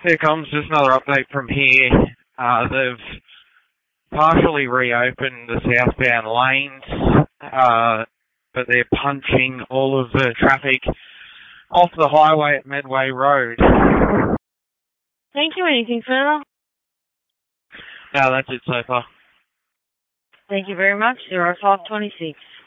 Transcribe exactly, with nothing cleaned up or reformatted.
Here comes just another update from here. Uh, they've partially reopened the southbound lanes, uh, but they're punching all of the traffic off the highway at Medway Road. Thank you. Anything further? No, that's it so far. Thank you very much. zero five twenty-six.